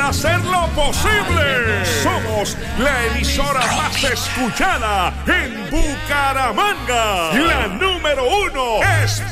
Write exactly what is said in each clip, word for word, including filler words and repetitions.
hacerlo posible. Somos la emisora más escuchada en Bucaramanga. La número uno es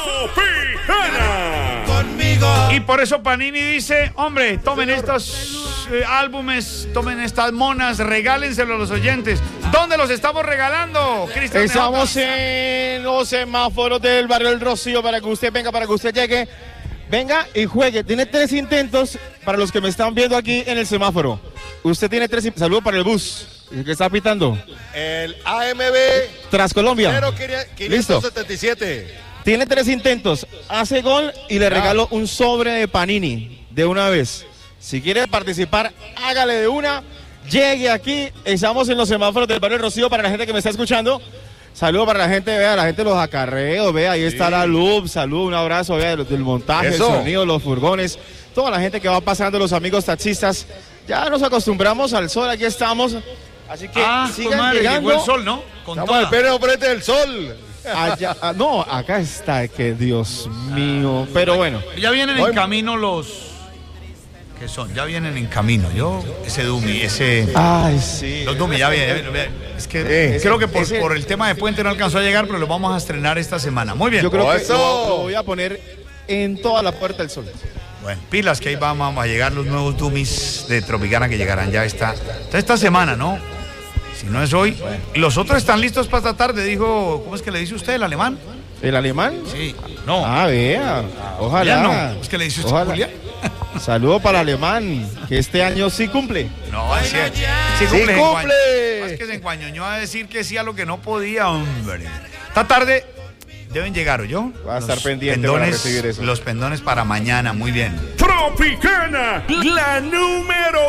Tropicana. Conmigo. Y por eso Panini dice, hombre, tomen estos eh, álbumes, tomen estas monas, regálenselo a los oyentes. ¿Dónde los estamos regalando, Cristian? Estamos en los semáforos del barrio El Rocío para que usted venga, para que usted llegue. Venga y juegue. Tiene tres intentos para los que me están viendo aquí en el semáforo. Usted tiene tres intentos. Saludos para el bus. ¿El que está pitando? El A M B Tras Colombia. cero quinientos setenta y siete. Tiene tres intentos. Hace gol y le regalo un sobre de Panini de una vez. Si quiere participar, hágale de una. Llegue aquí. Estamos en los semáforos del barrio El Rocío para la gente que me está escuchando. Saludos para la gente, vea, la gente de los acarreos, vea, ahí sí. Está la Lub, salud, un abrazo, vea, del, del montaje, Eso. El sonido, los furgones, toda la gente que va pasando, los amigos taxistas. Ya nos acostumbramos al sol, aquí estamos, así que ah, sigan madre, llegando. llegó el sol, ¿no? Con Estamos al pleno frente del sol. Allá, ah, no, acá está, que Dios mío, pero bueno. Ya vienen en camino los... ¿Qué son? Ya vienen en camino. Yo, ese Dumi, ese... Ay, sí. Los Dumi, ya vienen. Ya vienen. Es que eh, creo que por, ese... por el tema de puente no alcanzó a llegar, pero lo vamos a estrenar esta semana. Muy bien. Yo creo oh, que eso. Lo, lo voy a poner en toda la Puerta del Sol. Bueno, pilas que ahí vamos a llegar los nuevos Dumis de Tropicana que llegarán ya esta, esta semana, ¿no? Si no es hoy. Bueno. Los otros están listos para esta tarde, dijo... ¿Cómo es que le dice usted, el alemán? ¿El alemán? Sí. No. Ah, vea. Ojalá. Ya no. Es que le dice usted, Ojalá. Julián. Saludo para el alemán, que este año sí cumple. No, es cierto. Sí cumple. Sí cumple. Más que se enguañoñó a decir que sí a lo que no podía, hombre. Esta tarde deben llegar, ¿oyó? Va a estar pendiente para recibir eso. Los pendones para mañana, muy bien. Tropicana, la número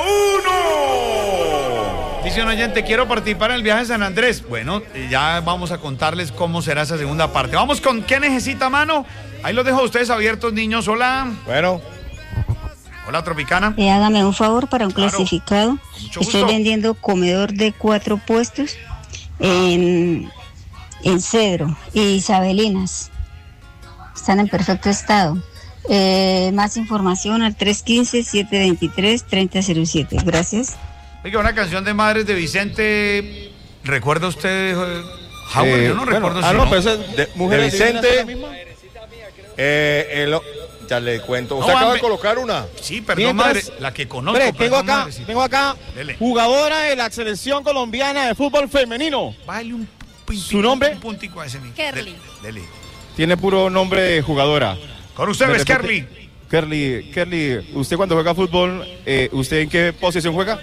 uno. Dice un oyente, quiero participar en el viaje a San Andrés. Bueno, ya vamos a contarles cómo será esa segunda parte. Vamos con ¿qué necesita, mano? Ahí los dejo a ustedes abiertos, niños. Hola. Bueno. Hola, Tropicana. Eh, hágame un favor para un claro. clasificado. Mucho Estoy gusto. vendiendo comedor de cuatro puestos en, en Cedro y Isabelinas. Están en perfecto estado. Eh, más información al tres uno cinco, siete dos tres, tres cero cero siete. Gracias. Oiga, una canción de Madres de Vicente. ¿Recuerda usted, eh, Howard? Eh, Yo no bueno, recuerdo ah, si no, no. Pero es de, Mujeres de Vicente. Eh, el, ya le cuento. ¿Usted no, acaba me... de colocar una? Sí, perdón, Mientras, madre, la que conozco. Pre, tengo, acá, madre, sí. tengo acá Dele. Jugadora de la selección colombiana de fútbol femenino. Bájale un pintico, ¿Su nombre? Un puntico a ese. Kerly. Dele. Tiene puro nombre de jugadora. Con ustedes, Kerly. Kerly, Kerly, usted cuando juega fútbol, eh, ¿usted en qué posición juega?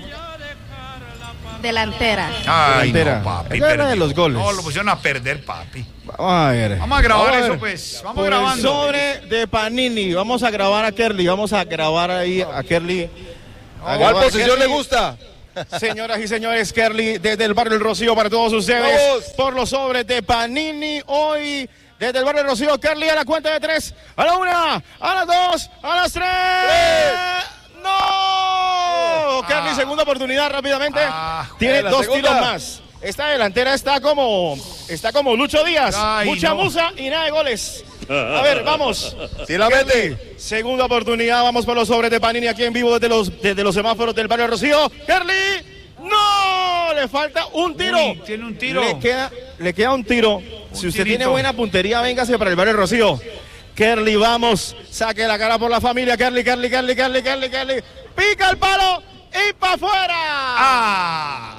Delantera. Ay, Delantera. No, papi. Es la de los goles. No, lo pusieron a perder, papi. Vamos a ver. Vamos a grabar Vamos a eso, ver. pues. Vamos Por grabando. El sobre de Panini. Vamos a grabar a Kerly. Vamos a grabar ahí a Kerly. ¿A ¿Cuál posición Kerly le gusta? Señoras y señores, Kerly desde el barrio El Rocío para todos ustedes. ¡Vamos! Por los sobres de Panini hoy. Desde el barrio El Rocío, Kerly a la cuenta de tres. A la una, a las dos, a las tres. ¡Tres! ¡No! Ah. Kerly, segunda oportunidad rápidamente. Ah, Tiene dos segunda. tiros más. Esta delantera está como está como Lucho Díaz. Ay, Mucha no. musa y nada de goles. A ver, vamos. Sí, la mete. Segunda oportunidad, vamos por los sobres de Panini aquí en vivo desde los, desde los semáforos del barrio El Rocío. Kerly, ¡no! Le falta un tiro. Uy, tiene un tiro. Le queda, le queda un tiro. Un si usted tirito. tiene buena puntería, véngase para el barrio El Rocío. Kerly, vamos. Saque la cara por la familia. Kerly, Kerly, Kerly, Kerly, Kerly, Kerly. Pica el palo y para afuera. ¡Ah!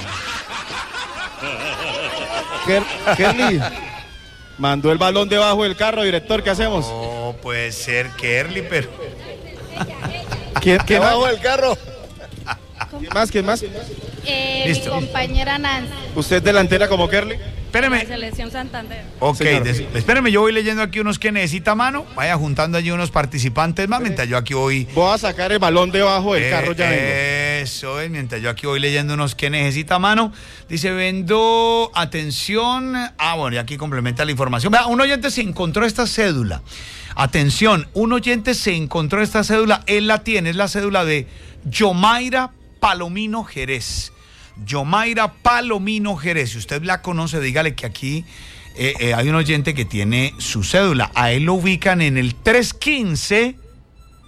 Kerly mandó el balón debajo del carro, director, ¿qué hacemos? No puede ser Kerly, pero... ¿Quién, quién debajo del carro? ¿Quién más? ¿Quién más? Eh, Listo. Mi compañera Nancy. ¿Usted delantera como Kerly? Espéreme. La selección Santander. Ok, des, espéreme, yo voy leyendo aquí unos que necesita mano. Vaya juntando allí unos participantes más, mientras yo aquí voy... Voy a sacar el balón debajo del eh, carro, ya vengo. Eso es, mientras yo aquí voy leyendo unos que necesita mano. Dice, vendo, atención... Ah, bueno, y aquí complementa la información. Vea, un oyente se encontró esta cédula. Atención, un oyente se encontró esta cédula. Él la tiene, es la cédula de Yomaira Palomino Jerez. Yomaira Palomino Jerez. Si usted la conoce, dígale que aquí eh, eh, hay un oyente que tiene su cédula. A él lo ubican en el tres uno cinco,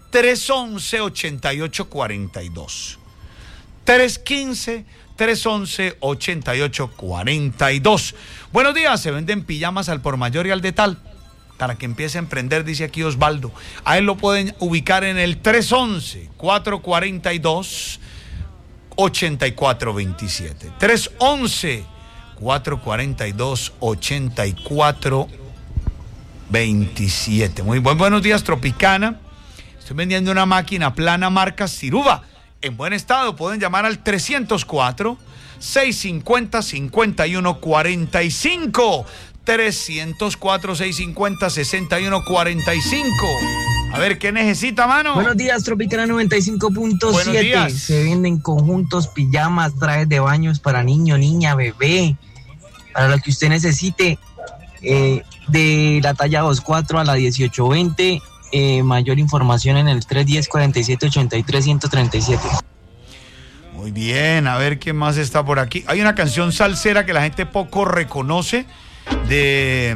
tres once, ochenta y ocho cuarenta y dos. tres quince, tres once, ochenta y ocho cuarenta y dos. Buenos días, se venden pijamas al por mayor y al de tal. Para que empiece a emprender, dice aquí Osvaldo. A él lo pueden ubicar en el tres once, cuatrocientos cuarenta y dos, ochenta y cuatro veintisiete. tres once, cuatrocientos cuarenta y dos, ochenta y cuatro veintisiete. Muy buen, buenos días, Tropicana. Estoy vendiendo una máquina plana marca Ciruba. En buen estado, pueden llamar al trescientos cuatro, seiscientos cincuenta, cincuenta y uno cuarenta y cinco. trescientos cuatro, seiscientos cincuenta, sesenta y uno cuarenta y cinco. A ver, ¿qué necesita, mano? Buenos días, Tropicana noventa y cinco punto siete. Buenos días. Se venden conjuntos, pijamas, trajes de baños para niño, niña, bebé, para lo que usted necesite, eh, de la talla dos cuatro a la dieciocho veinte. Eh, mayor información en el tres diez, cuarenta y siete, ochenta y tres, ciento treinta y siete. Muy bien, a ver qué más está por aquí. Hay una canción salsera que la gente poco reconoce de